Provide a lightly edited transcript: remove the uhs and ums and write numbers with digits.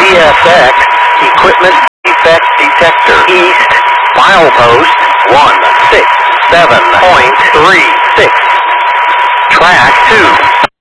CSX, equipment defect detector, east, milepost 167.36, track 2.